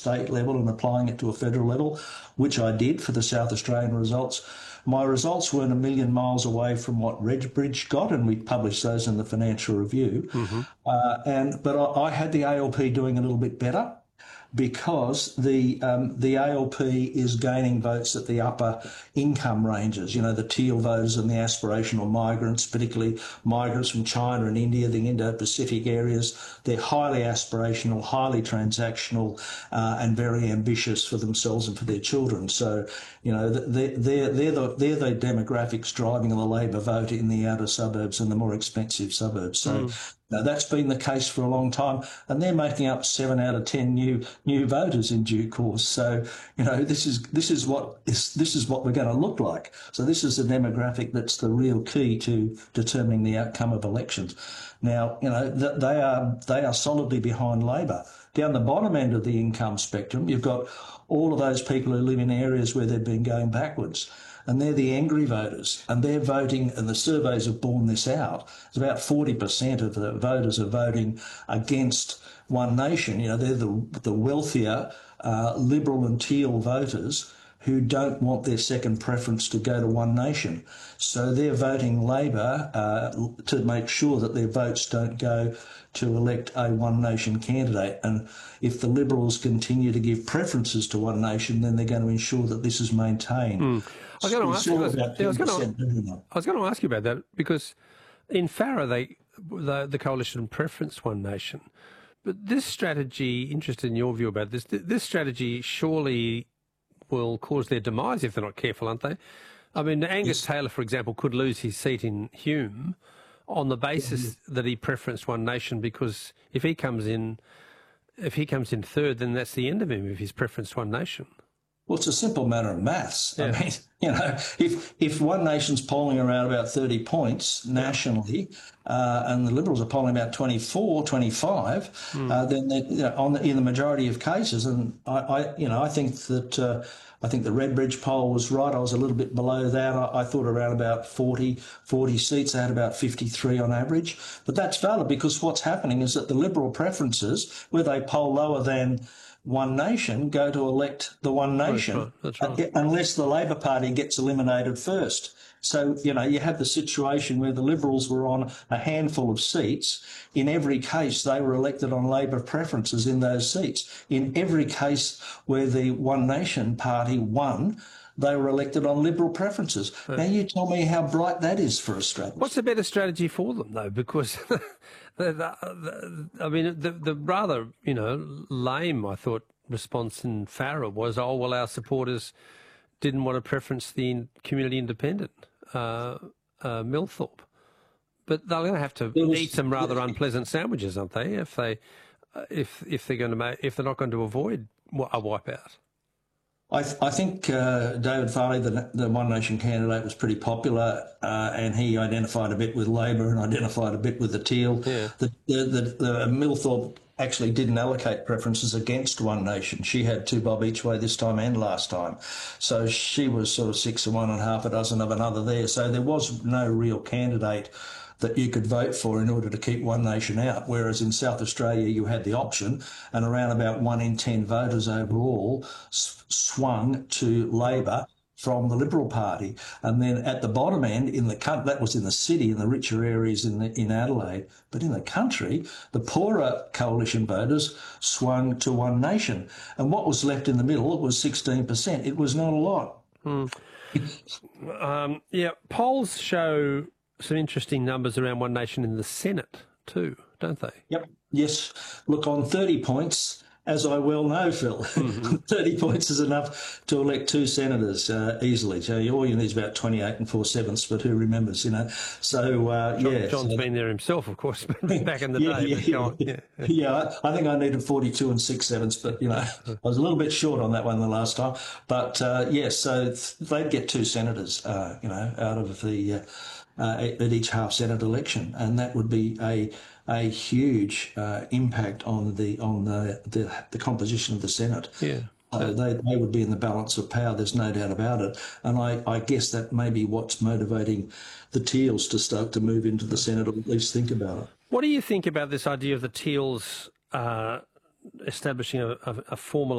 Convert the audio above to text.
state level and applying it to a federal level, which I did for the South Australian results. My results weren't a million miles away from what Redbridge got, and we published those in the Financial Review. But I had the ALP doing a little bit better, because the ALP is gaining votes at the upper income ranges, the teal voters and the aspirational migrants, particularly migrants from China and India, the Indo-Pacific areas. They're highly aspirational, highly transactional, and very ambitious for themselves and for their children. So, they're the demographics driving the Labor vote in the outer suburbs and the more expensive suburbs. So. Now, that's been the case for a long time, and they're making up 7 out of 10 new voters in due course. So, this is what we're going to look like. So, this is the demographic that's the real key to determining the outcome of elections. Now, they are solidly behind Labor. Down the bottom end of the income spectrum, you've got all of those people who live in areas where they've been going backwards. And they're the angry voters, and they're voting, and the surveys have borne this out. It's about 40% of the voters are voting against One Nation. They're the wealthier Liberal and Teal voters who don't want their second preference to go to One Nation. So they're voting Labor to make sure that their votes don't go to elect a One Nation candidate. And if the Liberals continue to give preferences to One Nation, then they're going to ensure that this is maintained. I was going to ask you about that, because in Farrer, the coalition preferenced One Nation. But this strategy, interested in your view about this, this strategy surely will cause their demise if they're not careful, aren't they? I mean, Angus Taylor, for example, could lose his seat in Hume on the basis that he preferenced One Nation, because if he comes in third, then that's the end of him if he's preferenced One Nation. Well, it's a simple matter of maths. Yeah. I mean, if One Nation's polling around about 30 points nationally, and the Liberals are polling about 24, 25, then in the majority of cases, and I think that I think the Redbridge poll was right. I was a little bit below that. I thought around about 40 seats. They had about 53 on average. But that's valid, because what's happening is that the Liberal preferences, where they poll lower than One Nation, go to elect the One Nation, That's right. Unless the Labor Party gets eliminated first. So, you have the situation where the Liberals were on a handful of seats. In every case, they were elected on Labor preferences in those seats. In every case where the One Nation Party won, they were elected on Liberal preferences. Now, you tell me how bright that is for Australia. What's the better strategy for them, though? Because, the rather, lame, I thought, response in Farrer was, our supporters didn't want to preference the community independent, Millthorpe. But they're going to have to eat some rather unpleasant sandwiches, aren't they? If they're not going to avoid a wipeout. I think David Farley, the One Nation candidate, was pretty popular, and he identified a bit with Labor and identified a bit with the Teal. Yeah. The Millthorpe actually didn't allocate preferences against One Nation. She had 2 bob each way this time and last time. So she was sort of 6 of one and half a dozen of another there. So there was no real candidate that you could vote for in order to keep One Nation out, whereas in South Australia you had the option, and around about 1 in 10 voters overall swung to Labor from the Liberal Party. And then at the bottom end, that was in the city, in the richer areas in Adelaide, but in the country, the poorer coalition voters swung to One Nation. And what was left in the middle was 16%. It was not a lot. Polls show some interesting numbers around One Nation in the Senate too, don't they? Yep. Yes. Look, on 30 points, as I well know, Phil, 30 points is enough to elect 2 senators easily. So all you need is about 28 4/7, but who remembers, So, John's been there himself, of course, back in the day. I think I needed 42 6/7, but, I was a little bit short on that one the last time. But, so they'd get 2 senators, out of the at each half Senate election, and that would be a huge impact on the composition of the Senate. Yeah. They would be in the balance of power, there's no doubt about it. And I guess that may be what's motivating the Teals to start to move into the Senate, or at least think about it. What do you think about this idea of the Teals establishing a formal